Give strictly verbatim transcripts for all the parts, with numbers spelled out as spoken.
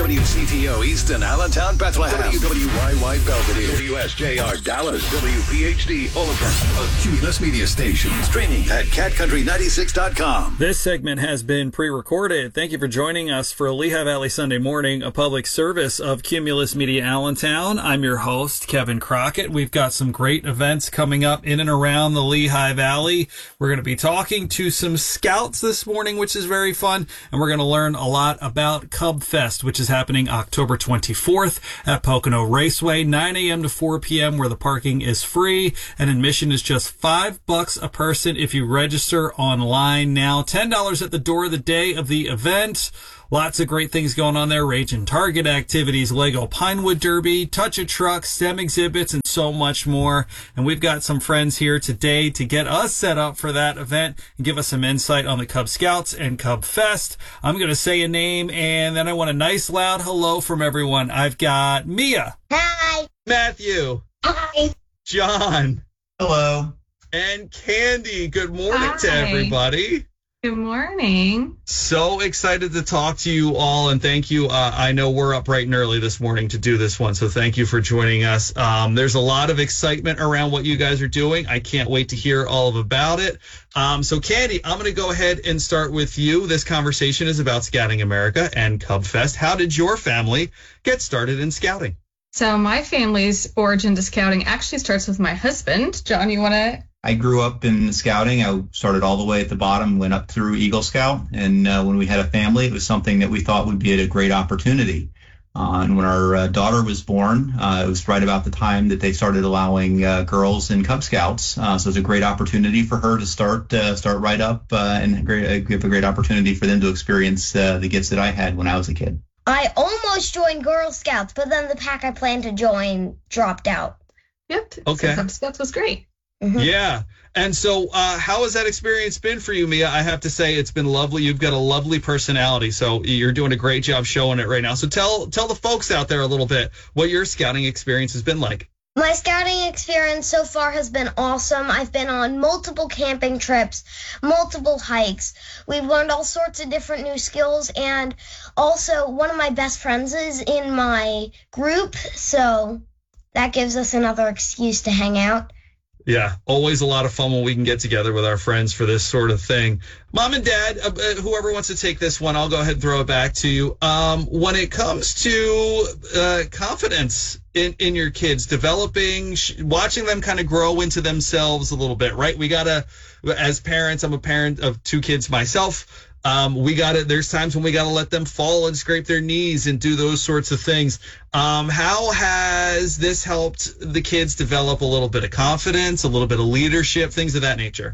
W C T O Easton, Allentown, Bethlehem. W W Y Y Belvedere. W S J R Dallas. W P H D Overton. A Cumulus Media Station. Streaming at cat country ninety-six dot com. This segment has been pre-recorded. Thank you for joining us for Lehigh Valley Sunday Morning, a public service of Cumulus Media Allentown. I'm your host, Kevin Crockett. We've got some great events coming up in and around the Lehigh Valley. We're going to be talking to some scouts this morning, which is very fun, and we're going to learn a lot about Cub Fest, which is happening October twenty-fourth at Pocono Raceway, nine a.m. to four p.m., where the parking is free, and admission is just five bucks a person if you register online now. ten dollars at the door the day of the event. Lots of great things going on there. Raging Target activities, Lego Pinewood Derby, Touch a Truck, STEM exhibits, and so much more. And we've got some friends here today to get us set up for that event and give us some insight on the Cub Scouts and Cub Fest. I'm going to say a name, and then I want a nice loud hello from everyone. I've got Mia. Hi. Matthew. Hi. John. Hello. And Candy. Good morning Hi. to everybody. Good morning. So excited to talk to you all, and thank you. Uh, I know we're up bright and early this morning to do this one, so thank you for joining us. Um, there's a lot of excitement around what you guys are doing. I can't wait to hear all of about it. Um, so, Candy, I'm going to go ahead and start with you. This conversation is about Scouting America and Cub Fest. How did your family get started in scouting? So my family's origin to scouting actually starts with my husband. John, you want to... I grew up in scouting. I started all the way at the bottom, went up through Eagle Scout. And uh, when we had a family, it was something that we thought would be a great opportunity. Uh, and when our uh, daughter was born, uh, it was right about the time that they started allowing uh, girls in Cub Scouts. Uh, so it was a great opportunity for her to start uh, start right up uh, and great, uh, give a great opportunity for them to experience uh, the gifts that I had when I was a kid. I almost joined Girl Scouts, but then the pack I planned to join dropped out. Yep. Okay. So Cub Scouts was great. Mm-hmm. Yeah. And so uh, how has that experience been for you, Mia? I have to say it's been lovely. You've got a lovely personality, so you're doing a great job showing it right now. So tell tell the folks out there a little bit what your scouting experience has been like. My scouting experience so far has been awesome. I've been on multiple camping trips, multiple hikes. We've learned all sorts of different new skills, and also one of my best friends is in my group, so that gives us another excuse to hang out. Yeah, always a lot of fun when we can get together with our friends for this sort of thing. Mom and Dad, uh, whoever wants to take this one, I'll go ahead and throw it back to you. Um, when it comes to uh, confidence in, in your kids, developing, sh- watching them kind of grow into themselves a little bit, right? We got to, as parents, I'm a parent of two kids myself. Um, we got to, there's times when we got to let them fall and scrape their knees and do those sorts of things. Um, how has this helped the kids develop a little bit of confidence, a little bit of leadership, things of that nature?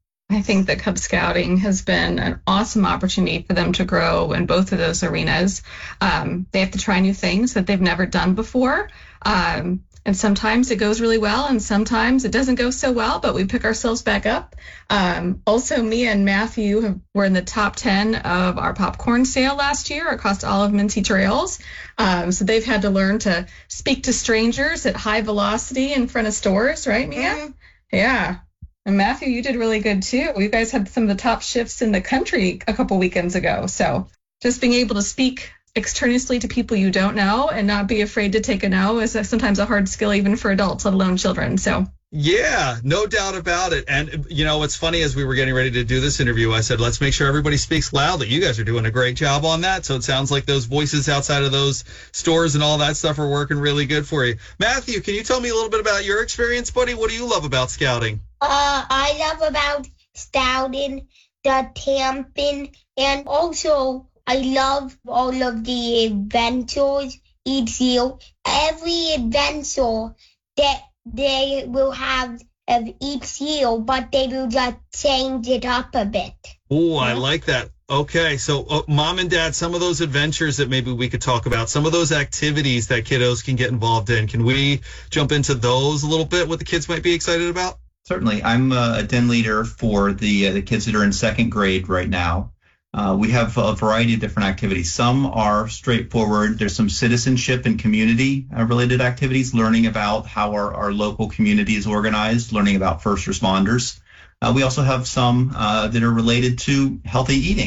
I think that Cub Scouting has been an awesome opportunity for them to grow in both of those arenas. Um, they have to try new things that they've never done before. Um, And sometimes it goes really well, and sometimes it doesn't go so well, but we pick ourselves back up. Um, also, me and Matthew have, were in the top ten of our popcorn sale last year across all of Mincy Trails. Um, so they've had to learn to speak to strangers at high velocity in front of stores, right, Mia? Mm-hmm. Yeah. And Matthew, you did really good, too. You guys had some of the top shifts in the country a couple weekends ago. So just being able to speak extraneously to people you don't know and not be afraid to take a no is sometimes a hard skill even for adults, let alone children. So yeah, no doubt about it. And you know what's funny, as we were getting ready to do this interview, I said let's make sure everybody speaks loudly. You guys are doing a great job on that, so it sounds like those voices outside of those stores and all that stuff are working really good for you. Matthew, can you tell me a little bit about your experience, buddy? What do you love about scouting? Uh, I love about scouting, the camping, and also I love all of the adventures each year. Every adventure that they will have of each year, but they will just change it up a bit. Oh, I like that. Okay, so uh, Mom and Dad, some of those adventures that maybe we could talk about, some of those activities that kiddos can get involved in, can we jump into those a little bit, what the kids might be excited about? Certainly. I'm uh, a den leader for the uh, the kids that are in second grade right now. Uh, we have a variety of different activities. Some are straightforward. There's some citizenship and community uh, related activities, learning about how our, our local community is organized, learning about first responders. Uh, we also have some uh, that are related to healthy eating.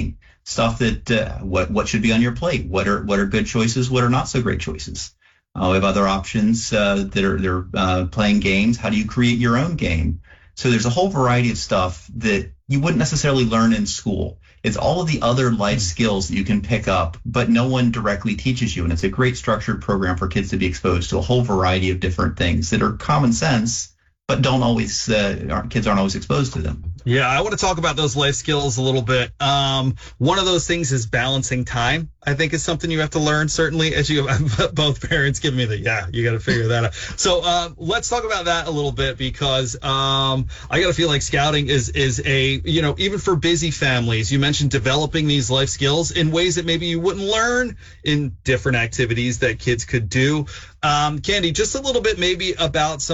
stuff that uh, what what should be on your plate, what are what are good choices, what are not so great choices. Uh, we have other options uh, that are they're uh, playing games. How do you create your own game? So there's a whole variety of stuff that you wouldn't necessarily learn in school. It's all of the other life skills that you can pick up, but no one directly teaches you. And it's a great structured program for kids to be exposed to a whole variety of different things that are common sense, but don't always, uh, kids aren't always exposed to them. Yeah, I want to talk about those life skills a little bit. Um, one of those things is balancing time. I think is something you have to learn, certainly, as you have both parents give me the, yeah, you got to figure that out. So um, let's talk about that a little bit, because um, I got to feel like scouting is is a, you know, even for busy families, you mentioned developing these life skills in ways that maybe you wouldn't learn in different activities that kids could do. Um, Candy, just a little bit maybe about some